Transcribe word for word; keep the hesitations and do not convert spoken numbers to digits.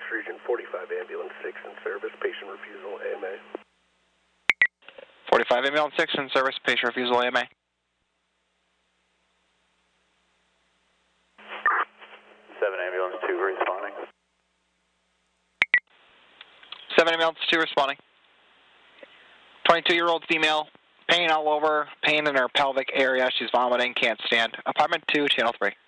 Region forty-five Ambulance six in service, patient refusal, A M A. forty-five Ambulance six in service, patient refusal, A M A. seven Ambulance two responding. seven Ambulance two responding. twenty-two-year-old female, pain all over, pain in her pelvic area. She's vomiting, can't stand. Apartment two, channel three.